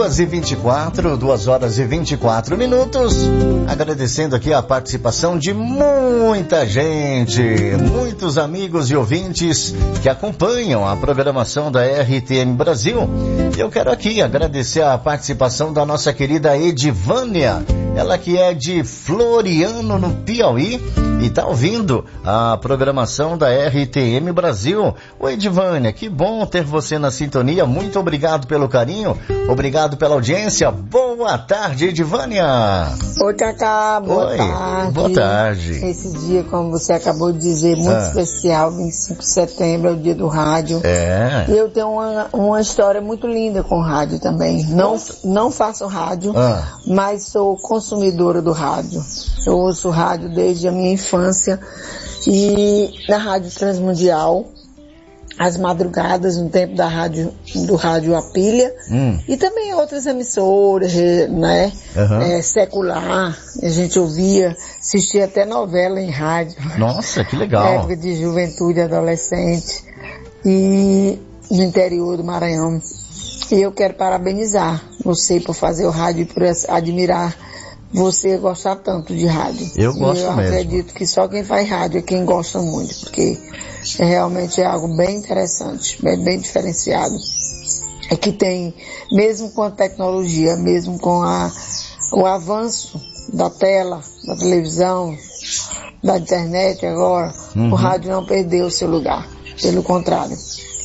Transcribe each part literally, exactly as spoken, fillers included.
duas e vinte e quatro, duas horas e vinte e quatro minutos. Agradecendo aqui a participação de muita gente, muitos amigos e ouvintes que acompanham a programação da R T M Brasil. Eu quero aqui agradecer a participação da nossa querida Edivânia, ela que é de Floriano, no Piauí, e está ouvindo a programação da R T M Brasil. Oi, Edivânia, que bom ter você na sintonia. Muito obrigado pelo carinho, obrigado pela audiência. Boa tarde, Edivânia. Oi, Cacá, boa Oi, tarde. Boa tarde. Esse dia, como você acabou de dizer, muito ah. especial, vinte e cinco de setembro, é o dia do rádio. É. E eu tenho uma, uma história muito linda com rádio também. Não, não faço rádio, ah. mas sou consumidora do rádio. Eu ouço rádio desde a minha infância e na Rádio Transmundial, às madrugadas, no tempo da rádio, do rádio A Pilha, hum. e também outras emissoras, né, uhum. é, secular, a gente ouvia, assistia até novela em rádio. Nossa, que legal. Época de juventude, adolescente, e no interior do Maranhão. E eu quero parabenizar você por fazer o rádio e por admirar você gostar tanto de rádio. Eu gosto e eu mesmo. acredito que só quem faz rádio é quem gosta muito, porque é, realmente é algo bem interessante, bem, bem diferenciado. É que tem, mesmo com a tecnologia, mesmo com a, o avanço da tela, da televisão, da internet agora, uhum. o rádio não perdeu o seu lugar, pelo contrário.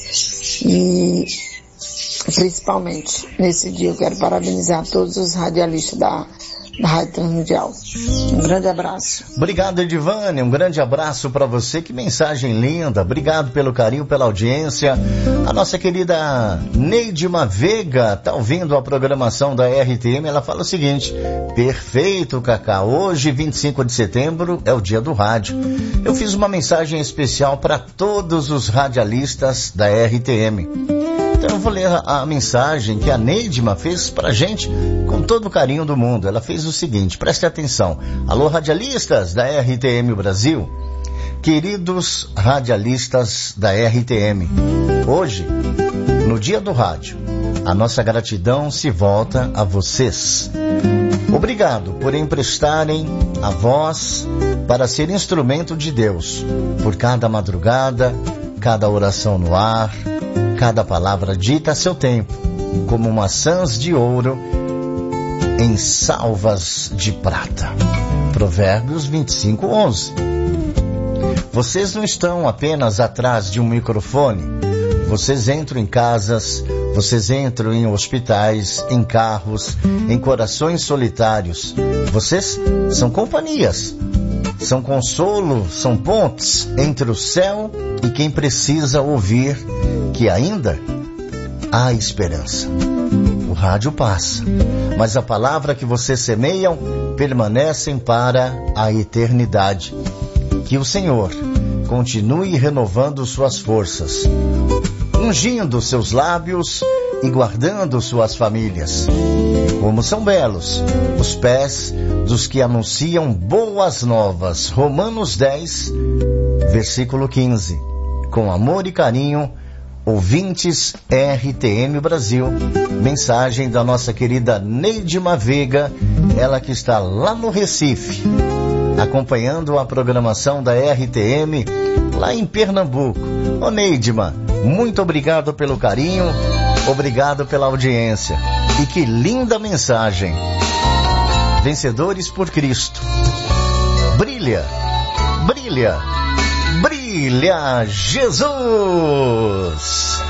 E principalmente nesse dia eu quero parabenizar todos os radialistas da da Rádio Transmundial. Um grande abraço. Obrigado, Edivânia. Um grande abraço para você. Que mensagem linda. Obrigado pelo carinho, pela audiência. A nossa querida Neidima Veiga está ouvindo a programação da R T M. Ela fala o seguinte: perfeito, Cacá. Hoje, vinte e cinco de setembro, é o dia do rádio. Eu fiz uma mensagem especial para todos os radialistas da R T M. Então eu vou ler a, a mensagem que a Neidima fez pra gente com todo o carinho do mundo. Ela fez o seguinte, preste atenção. Alô, radialistas da R T M Brasil. Queridos radialistas da R T M, hoje, no dia do rádio, a nossa gratidão se volta a vocês. Obrigado por emprestarem a voz para ser instrumento de Deus, por cada madrugada, cada oração no ar, cada palavra dita a seu tempo, como maçãs de ouro em salvas de prata. Provérbios vinte e cinco, onze. Vocês não estão apenas atrás de um microfone. Vocês entram em casas, vocês entram em hospitais, em carros, em corações solitários. Vocês são companhias, são consolo, são pontes entre o céu e quem precisa ouvir que ainda há esperança. O rádio passa, mas a palavra que vocês semeiam permanecem para a eternidade. Que o Senhor continue renovando suas forças, ungindo seus lábios e guardando suas famílias. Como são belos os pés dos que anunciam boas novas. Romanos dez, versículo quinze. Com amor e carinho, ouvintes R T M Brasil, mensagem da nossa querida Neidima Veiga, ela que está lá no Recife, acompanhando a programação da R T M lá em Pernambuco. Ô Neidima, muito obrigado pelo carinho, obrigado pela audiência. E que linda mensagem. Vencedores por Cristo. Brilha, brilha, brilha Jesus!